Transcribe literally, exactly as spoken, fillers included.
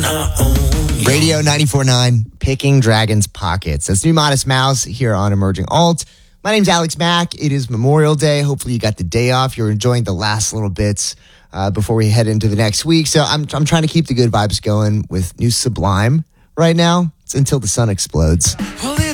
Radio ninety-four point nine, Picking Dragons Pockets. That's New Modest Mouse here on Emerging Alt. My name's Alex Mack. It is Memorial Day. Hopefully you got the day off. You're enjoying the last little bits uh, before we head into the next week. So I'm I'm trying to keep the good vibes going with new Sublime right now. It's Until the Sun Explodes.